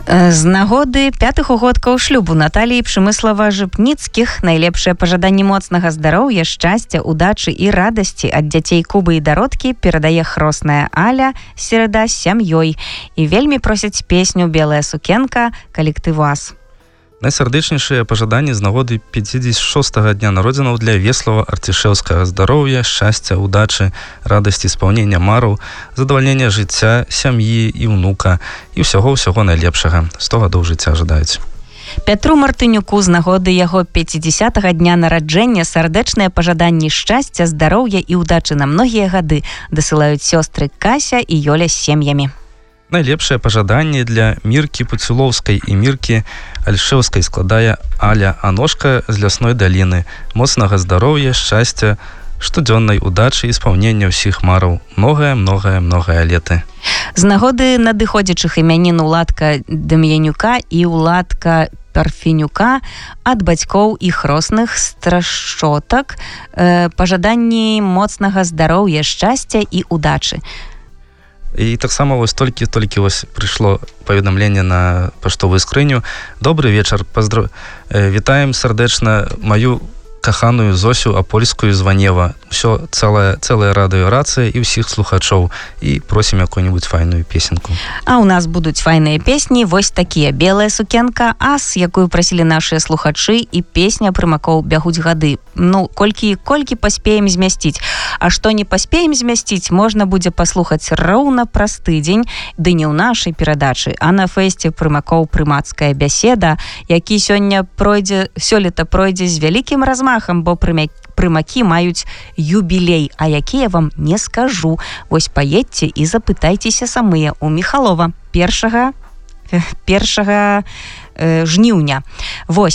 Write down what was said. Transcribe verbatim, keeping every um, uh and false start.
З нагоды пятых угодкаў шлюбу Наталіі Пшымыслава-Жыпніцкіх найлепшае пажаданне моцнага здароўя, шчасця, удачы і радасці ад дзяцей Кубы і Дароткі перадае хросная Аля Середа з сям'ёй і вельмі просяць песню «Белая сукенка» калектыву «Ас». Найсардэчнейшыя пажаданні з нагоды пяцідзесят шостага дня народзінаў для веслава арцішэўскага здароўя, шчасця, удачы, радасці, спаўнення мараў, задавальнення жыцця, сям'і і ўнука і ўсяго-ўсяго найлепшага. сто гадоў жыцця жадаюць. Пятру Мартынюку з нагоды яго пяцідзесятага дня нараджэння сардэчныя пажаданні шчасця, здароўя і ўдачы на многія гады дасылаюць сёстры Кася і Ёля з сем'ямі. Найлепшае пажаданне для Міркі Пуцілоўскай і Міркі Альшэўскай складае Аля Аношка з лясной даліны. Моцнага здароўя, шчасця, штодзённай удачы і спаўнення ўсіх мараў. Многае, многае, многае леты. З нагоды надыходзячых імянін Уладка Дам'янюка і Уладка Парфенюка ад бацькоў і хросных страшчотак э, пажаданні моцнага здароўя, шчасця і удачы. І таксама вось толькі-толькі вось прыйшло паведамленне на паштовую скрыню. Добры вечар, паздрав... вітаем сардэчна маю каханую Зосю Апольскую з Ванева. Усё цэлая, цэлая радыёрацыя і ўсіх слухачоў. І просім якую-нибудь файную песенку. А ў нас будуць файныя песні, вось такія: «Белая сукенка», «Ас», якую прасілі нашыя слухачы, і песня «Прымакоў бягуць гады». Ну, колькі, колькі паспеем змясціць. А што не паспеем змясціць, можна будзе паслухаць роўна праз тыдзень, ды не ў нашай перадачы, а на фэсце «Прымакоў прымацкая бяседа», які сёння пройдзе, сёлета пройдзе з вялікім размахам, бо прымакі маюць юбілей, а які я вам не скажу. Вось паедьце і запытайцеся самыя у Міхалова першага, першага э, жніўня. Вось.